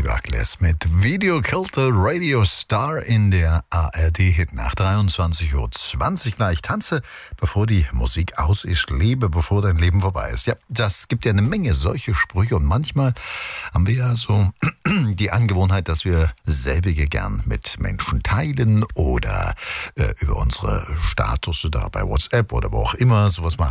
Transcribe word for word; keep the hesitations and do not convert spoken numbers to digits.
Douglas mit Video Killed the Radio Star in der A R D-Hit nach dreiundzwanzig Uhr zwanzig gleich. Tanze, bevor die Musik aus ist, lebe, bevor dein Leben vorbei ist. Ja, das gibt ja eine Menge solche Sprüche und manchmal haben wir ja so die Angewohnheit, dass wir selbige gern mit Menschen teilen oder äh, über unsere Status da bei WhatsApp oder wo auch immer sowas machen.